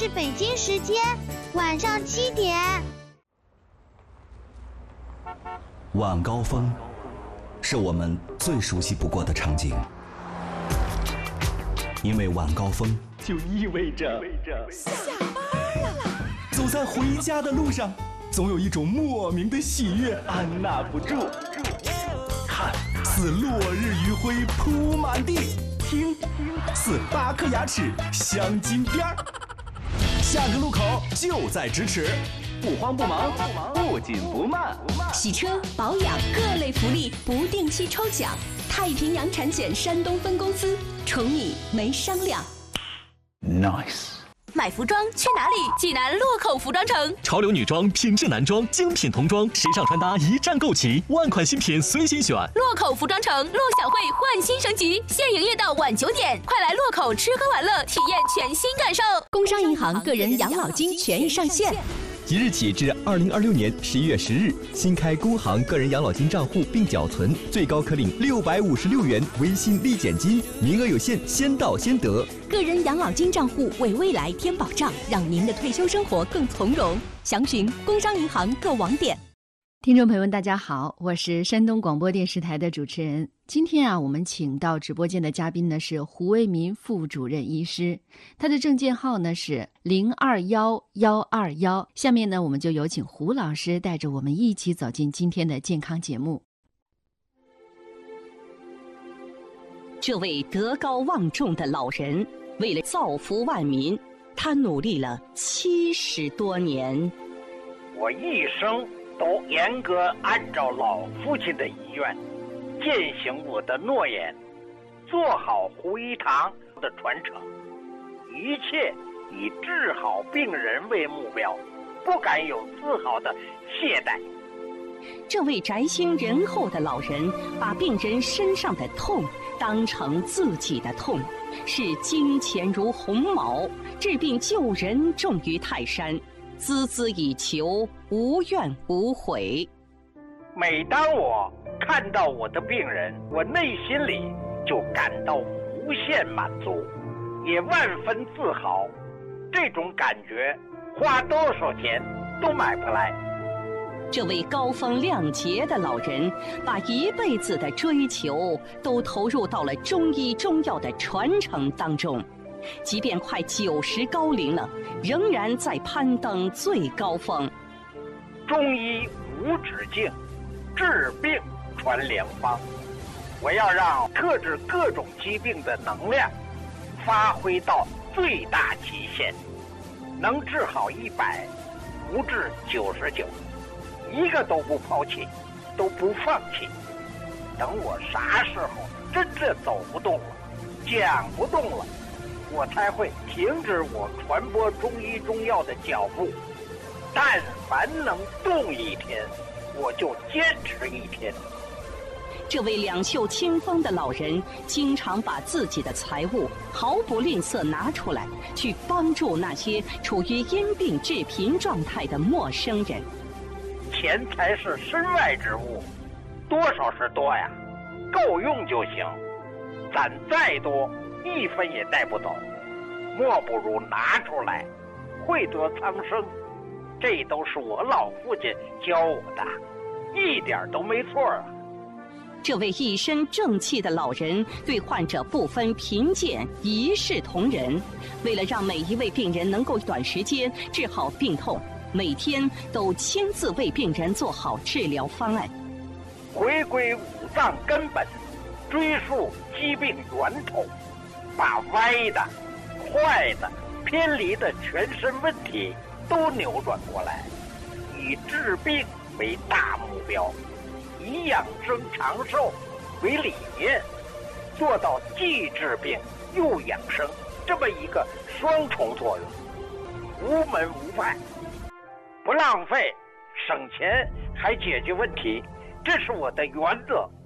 是北京时间晚上7点。 晚高峰是我们最熟悉不过的场景，因为晚高峰就意味着下班了。 走在回家的路上，总有一种莫名的喜悦按捺不住。看似落日余晖铺满地，听似8颗牙齿镶金边儿。下个路口就在咫尺，不慌不忙，不紧不慢。 洗车保养各类福利不定期抽奖，太平洋产险山东分公司，宠你没商量。 Nice。 买服装去哪里？济南洛口服装城， 潮流女装、品质男装、精品童装，时尚穿搭一站购齐，万款新品随心选。 洛口服装城陆小慧焕新升级，现营业到晚9点，快来洛口吃喝玩乐，体验全新感受。 工商银行个人养老金权益上线。 即日起至2026年11月10日，新开工行个人养老金账户并缴存，最高可领656元微信立减金，名额有限，先到先得。 个人养老金账户为未来添保障，让您的退休生活更从容。详询工商银行各网点。 听众朋友们，大家好，我是山东广播电视台的主持人。今天我们请到直播间的嘉宾呢是胡为民副主任医师，他的证件号呢是021121。下面呢，我们就有请胡老师带着我们一起走进今天的健康节目。 这位德高望重的老人，为了造福万民，他努力了70多年。 我一生都严格按照老父亲的遗愿，践行我的诺言，做好胡一堂的传承，一切以治好病人为目标，不敢有丝毫的懈怠。 这位宅心仁厚的老人，把病人身上的痛当成自己的痛，视金钱如鸿毛，治病救人重于泰山，孜孜以求，无怨无悔。 每当我看到我的病人，我内心里就感到无限满足，也万分自豪。这种感觉花多少钱都买不来。 这位高风亮节的老人，把一辈子的追求都投入到了中医中药的传承当中，即便快90高龄了，仍然在攀登最高峰。 中医无止境，治病传良方。我要让克制各种疾病的能量发挥到最大极限，能治好100，不治99，一个都不抛弃，都不放弃。等我啥时候真正走不动了，讲不动了，我才会停止我传播中医中药的脚步。但凡能动一天，我就坚持一天。 这位两袖清风的老人，经常把自己的财物毫不吝啬拿出来，去帮助那些处于因病致贫状态的陌生人。 钱财是身外之物，多少是多呀，够用就行。攒再多，1分也带不走，莫不如拿出来，惠泽苍生。这都是我老父亲教我的，一点都没错啊。 这位一身正气的老人，对患者不分贫贱，一视同仁。为了让每一位病人能够短时间治好病痛，每天都亲自为病人做好治疗方案。 回归五脏根本，追溯疾病源头，把歪的、坏的、偏离的全身问题都扭转过来，以治病为大目标，以养生长寿为理念，做到既治病又养生这么一个双重作用，无门无派，不浪费，省钱还解决问题，这是我的原则。